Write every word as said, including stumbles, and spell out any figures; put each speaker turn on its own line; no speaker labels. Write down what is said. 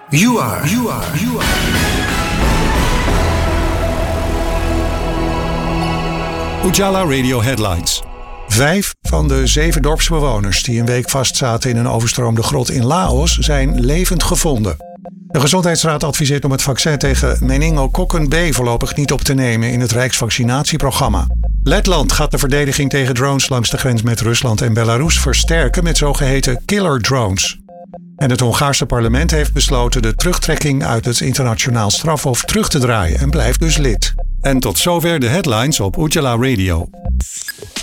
You are. You are. You are.
Ujala Radio Headlines. Vijf van de zeven dorpsbewoners die een week vastzaten in een overstroomde grot in Laos zijn levend gevonden. De Gezondheidsraad adviseert om het vaccin tegen meningokokken B voorlopig niet op te nemen in het Rijksvaccinatieprogramma. Letland gaat de verdediging tegen drones langs de grens met Rusland en Belarus versterken met zogeheten killer drones. En het Hongaarse parlement heeft besloten de terugtrekking uit het internationaal strafhof terug te draaien en blijft dus lid. En tot zover de headlines op Ujala Radio.